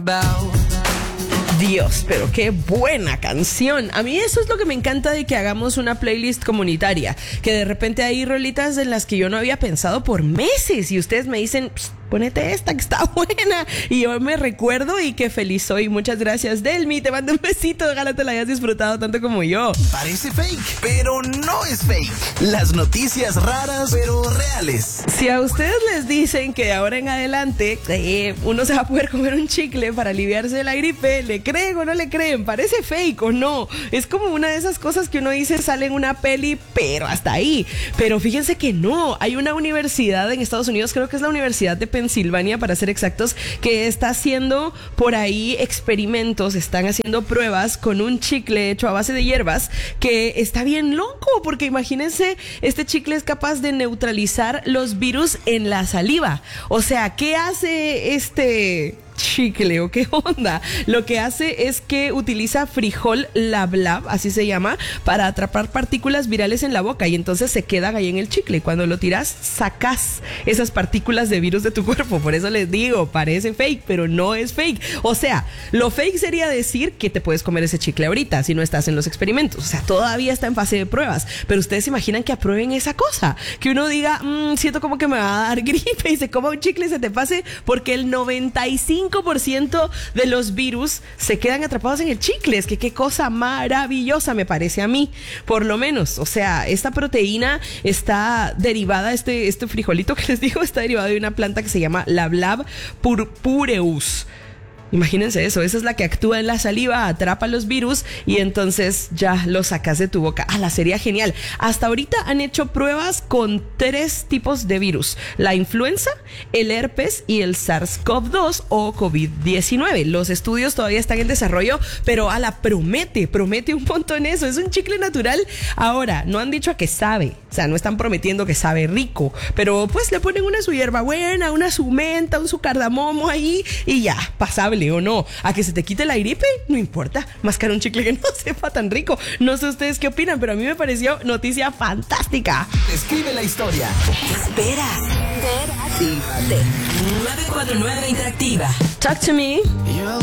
Dios, pero qué buena canción. A mí eso es lo que me encanta de que hagamos una playlist comunitaria, que de repente hay rolitas en las que yo no había pensado por meses y ustedes me dicen, ponete esta que está buena, y yo me recuerdo y qué feliz soy. Muchas gracias, Delmi, te mando un besito, ojalá te la hayas disfrutado tanto como yo. Parece fake, pero no es fake. Las noticias raras, pero reales. Si a ustedes les dicen que de ahora en adelante uno se va a poder comer un chicle para aliviarse de la gripe, ¿le creen o no le creen? ¿Parece fake o no? Es como una de esas cosas que uno dice sale en una peli, pero hasta ahí. Pero fíjense que no, hay una universidad en Estados Unidos, creo que es la Universidad de Pensilvania para ser exactos, que está haciendo por ahí experimentos, están haciendo pruebas con un chicle hecho a base de hierbas que está bien loco, porque imagínense, este chicle es capaz de neutralizar los virus en la saliva. O sea, ¿qué hace este chicle o qué onda? Lo que hace es que utiliza frijol lablab, así se llama, para atrapar partículas virales en la boca, y entonces se quedan ahí en el chicle. Cuando lo tiras, sacas esas partículas de virus de tu cuerpo. Por eso les digo, parece fake, pero no es fake. O sea, lo fake sería decir que te puedes comer ese chicle ahorita si no estás en los experimentos. O sea, todavía está en fase de pruebas, pero ustedes se imaginan que aprueben esa cosa, que uno diga, siento como que me va a dar gripe, y se coma un chicle y se te pase, porque el 95% de los virus se quedan atrapados en el chicle. Es que qué cosa maravillosa me parece a mí, por lo menos. O sea, esta proteína está derivada, este frijolito que les digo, está derivado de una planta que se llama Lablab purpureus. Imagínense eso, esa es la que actúa en la saliva, atrapa los virus y entonces ya los sacas de tu boca. La sería genial. Hasta ahorita han hecho pruebas con 3 tipos de virus: la influenza, el herpes y el SARS-CoV-2 o COVID-19. Los estudios todavía están en desarrollo, pero promete un montón eso. Es un chicle natural. Ahora, no han dicho a qué sabe, o sea, no están prometiendo que sabe rico, pero pues le ponen una su hierbabuena, una su menta, un su cardamomo ahí y ya, pasable. O no, a que se te quite la gripe, no importa, mascar un chicle que no sepa tan rico. No sé ustedes qué opinan, pero a mí me pareció noticia fantástica. Escribe la historia. Espera. 949 Interactiva. Talk to me.